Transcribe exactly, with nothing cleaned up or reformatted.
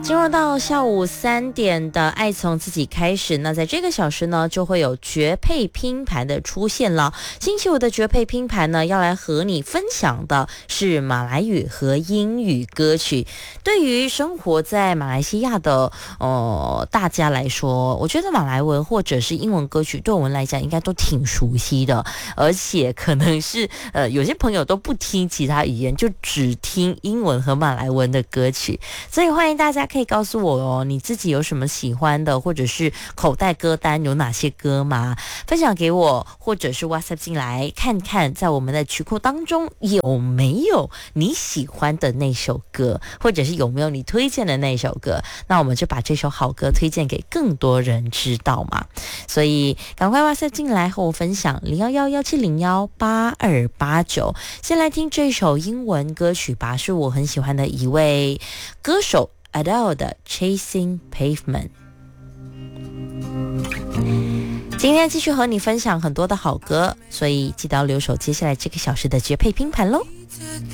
进入到下午三点的爱从自己开始，那在这个小时呢，就会有绝配拼盘的出现了。星期五的绝配拼盘呢，要来和你分享的是马来语和英语歌曲。对于生活在马来西亚的呃大家来说，我觉得马来文或者是英文歌曲对我们来讲应该都挺熟悉的，而且可能是呃有些朋友都不听其他语言，就只听英文和马来文的歌曲。所以欢迎大家可以告诉我哦，你自己有什么喜欢的，或者是口袋歌单有哪些歌吗？分享给我，或者是 WhatsApp 进来看看，在我们的曲库当中有没有你喜欢的那首歌，或者是有没有你推荐的那首歌，那我们就把这首好歌推荐给更多人知道嘛。所以赶快 WhatsApp 进来和我分享零一一一七零一八二八九。先来听这首英文歌曲吧，是我很喜欢的一位歌手 Adele 的 Chasing Pavement。 今天继续和你分享很多的好歌，所以记得要留守接下来这个小时的绝配拼盘咯。